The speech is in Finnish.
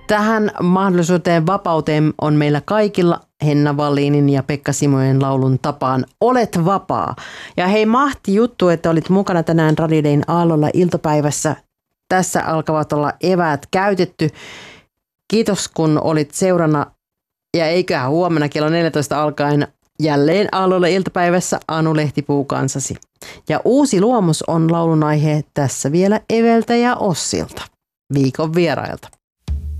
Tähän mahdollisuuteen vapauteen on meillä kaikilla Henna Wallinin ja Pekka Simojen laulun tapaan Olet vapaa. Ja hei, mahti juttu, että olit mukana tänään Radio Dayn Aallolla iltapäivässä. Tässä alkavat olla eväät käytetty. Kiitos kun olit seurana ja eiköhän huomenna kello 14 alkaen jälleen Aallolla iltapäivässä Anu Lehtipuu kanssasi. Ja uusi luomus on laulun aihe tässä vielä Eveltä ja Ossilta, viikon vierailta.